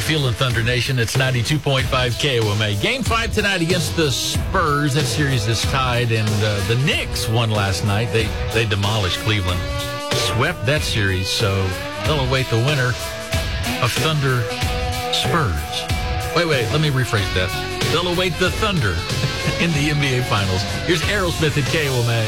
feeling, Thunder Nation? It's 92.5 KOMA. Game 5 tonight against the Spurs. That series is tied, and the Knicks won last night. They demolished Cleveland, swept that series, so they'll await the winner of Thunder Spurs. Wait, let me rephrase that. They'll await the Thunder in the NBA Finals. Here's Aerosmith at KOMA.